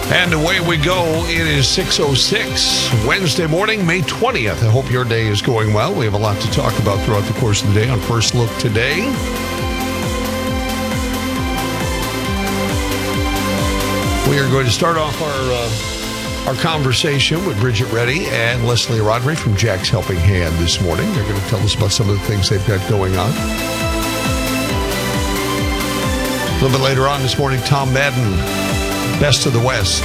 And away we go. It is 6:06, Wednesday morning, May 20th. I hope your day is going well. We have a lot to talk about throughout the course of the day on First Look today. We are going to start off our conversation with Bridget Reddy and Leslie Rodri from Jack's Helping Hand this morning. They're going to tell us about some of the things they've got going on. A little bit later on this morning, Tom Madden, Best of the West.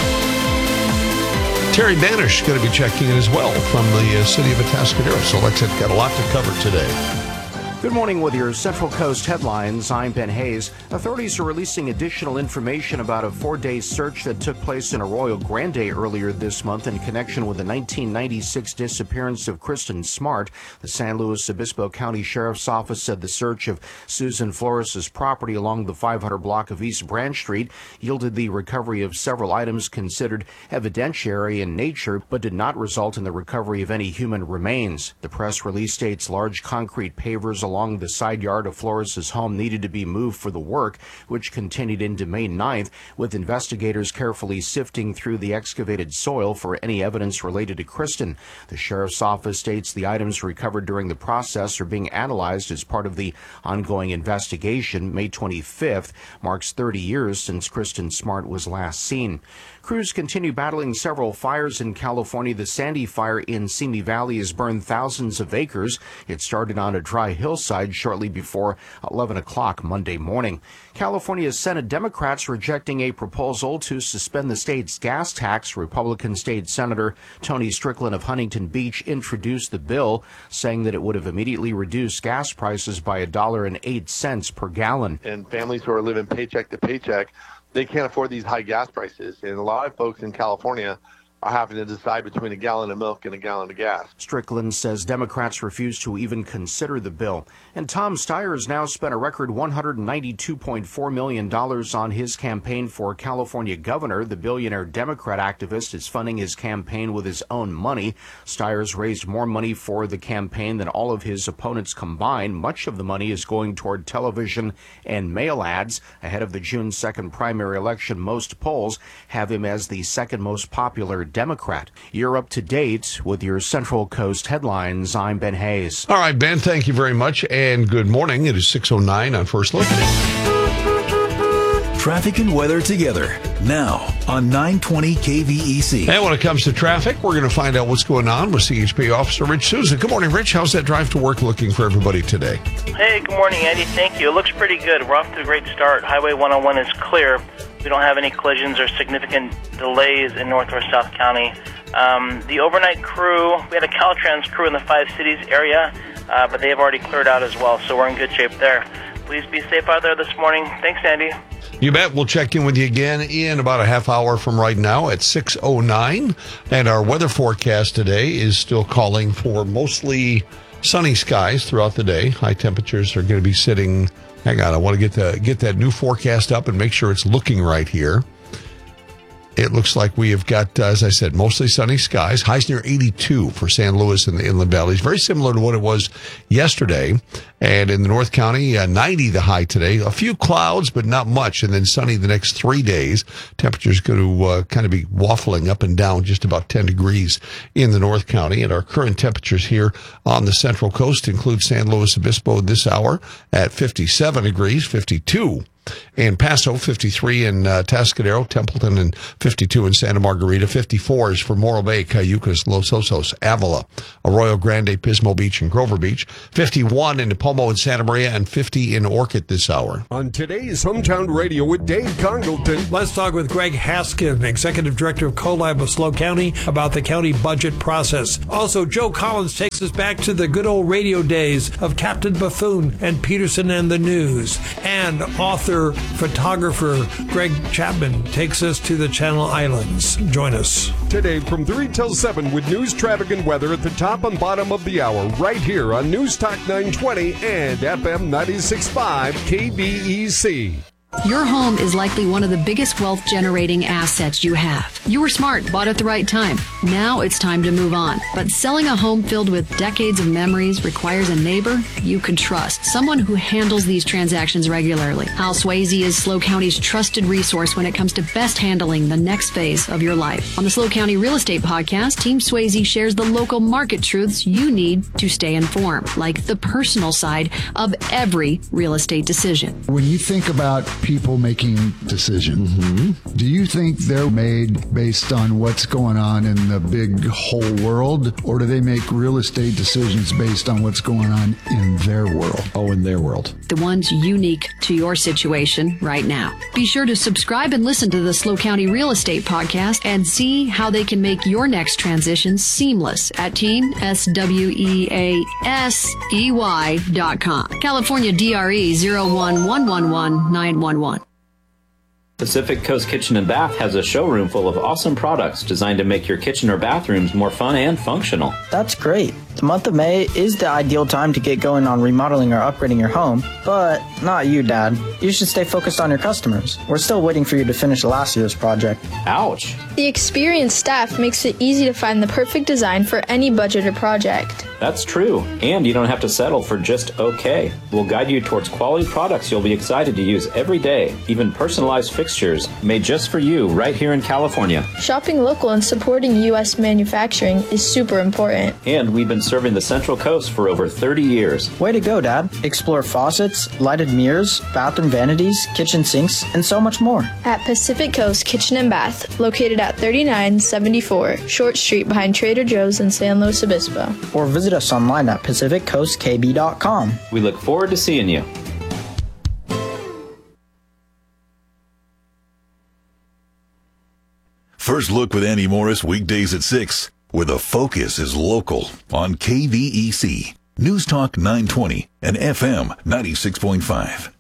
Terry Banish is going to be checking in as well from the city of Atascadero. So let's got a lot to cover today. Good morning with your Central Coast headlines. I'm Ben Hayes. Authorities are releasing additional information about a 4-day search that took place in Arroyo Grande earlier this month in connection with the 1996 disappearance of Kristen Smart. The San Luis Obispo County Sheriff's Office said the search of Susan Flores' property along the 500 block of East Branch Street yielded the recovery of several items considered evidentiary in nature, but did not result in the recovery of any human remains. The press release states large concrete pavers along the side yard of Flores' home needed to be moved for the work, which continued into May 9th, with investigators carefully sifting through the excavated soil for any evidence related to Kristen. The sheriff's office states the items recovered during the process are being analyzed as part of the ongoing investigation. May 25th marks 30 years since Kristen Smart was last seen. Crews continue battling several fires in California. The Sandy Fire in Simi Valley has burned thousands of acres. It started on a dry hillside shortly before 11 o'clock Monday morning. California's Senate Democrats rejecting a proposal to suspend the state's gas tax. Republican State Senator Tony Strickland of Huntington Beach introduced the bill, saying that it would have immediately reduced gas prices by $1.08 per gallon. And families who are living paycheck to paycheck, they can't afford these high gas prices. And a lot of folks in California are having to decide between a gallon of milk and a gallon of gas. Strickland says Democrats refuse to even consider the bill. And Tom Steyer has now spent a record $192.4 million on his campaign for California governor. The billionaire Democrat activist is funding his campaign with his own money. Steyer's raised more money for the campaign than all of his opponents combined. Much of the money is going toward television and mail ads. Ahead of the June 2nd primary election, most polls have him as the second most popular Democrat. You're up to date with your Central Coast headlines. I'm Ben Hayes. All right, Ben, thank you very much, and good morning. It is 6:09 on First Look. Traffic and weather together now on 920 KVEC. And when it comes to traffic, we're going to find out what's going on with CHP Officer Rich Souza. Good morning, Rich. How's that drive to work looking for everybody today? Hey, good morning, Andy. Thank you. It looks pretty good. We're off to a great start. Highway 101 is clear. We don't have any collisions or significant delays in North or South County. The overnight crew, we had a Caltrans crew in the 5 cities area, but they have already cleared out as well, so we're in good shape there. Please be safe out there this morning. Thanks, Andy. You bet. We'll check in with you again in about a half hour from right now at 6:09. And our weather forecast today is still calling for mostly sunny skies throughout the day. High temperatures are going to be sitting. Hang on, I want to get that new forecast up and make sure it's looking right here. It looks like we have got, as I said, mostly sunny skies. Highs near 82 for San Luis and the Inland Valleys. Very similar to what it was yesterday. And in the North County, 90 the high today. A few clouds, but not much. And then sunny the next 3 days. Temperatures going to kind of be waffling up and down just about 10 degrees in the North County. And our current temperatures here on the Central Coast include San Luis Obispo this hour at 57 degrees, 52 in Paso, 53 in Atascadero, Templeton, and 52 in Santa Margarita. 54 is for Morro Bay, Cayucas, Los Osos, Avila, Arroyo Grande, Pismo Beach, and Grover Beach. 51 in Nipomo and Santa Maria, and 50 in Orchid this hour. On today's Hometown Radio with Dave Congleton. Let's talk with Greg Haskin, Executive Director of CoLab of SLO County, about the county budget process. Also, Joe Collins takes us back to the good old radio days of Captain Buffoon and Peterson and the News. And author, photographer Greg Chapman takes us to the Channel Islands. Join us. Today from 3 till 7 with news, traffic, and weather at the top and bottom of the hour, right here on News Talk 920 and FM 96.5 KBEC. Your home is likely one of the biggest wealth-generating assets you have. You were smart, bought at the right time. Now it's time to move on. But selling a home filled with decades of memories requires a neighbor you can trust, someone who handles these transactions regularly. Hal Swayze is SLO County's trusted resource when it comes to best handling the next phase of your life. On the SLO County Real Estate Podcast, Team Swayze shares the local market truths you need to stay informed, like the personal side of every real estate decision. When you think about people making decisions, do you think they're made based on what's going on in the big whole world, or do they make real estate decisions based on what's going on in their world? Oh, in their world. The ones unique to your situation right now. Be sure to subscribe and listen to the SLO County Real Estate Podcast and see how they can make your next transition seamless at teamsweasey.com. California DRE 0111111. Pacific Coast Kitchen and Bath has a showroom full of awesome products designed to make your kitchen or bathrooms more fun and functional. That's great. The month of May is the ideal time to get going on remodeling or upgrading your home, but not you, Dad. You should stay focused on your customers. We're still waiting for you to finish last year's project. Ouch. The experienced staff makes it easy to find the perfect design for any budget or project. That's true, and you don't have to settle for just okay. We'll guide you towards quality products you'll be excited to use every day, even personalized fixtures made just for you right here in California. Shopping local and supporting U.S. manufacturing is super important. And we've been serving the Central Coast for over 30 years. Way to go, Dad. Explore faucets, lighted mirrors, bathroom vanities, kitchen sinks, and so much more. At Pacific Coast Kitchen and Bath, located at 3974 Short Street behind Trader Joe's in San Luis Obispo. Or visit us online at PacificCoastKB.com. We look forward to seeing you. First Look with Andy Morris, weekdays at 6, where the focus is local on KVEC, News Talk 920 and FM 96.5.